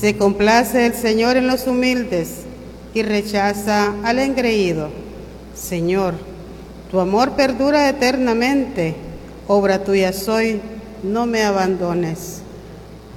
Se complace el Señor en los humildes y rechaza al engreído. Señor, tu amor perdura eternamente, obra tuya soy, no me abandones.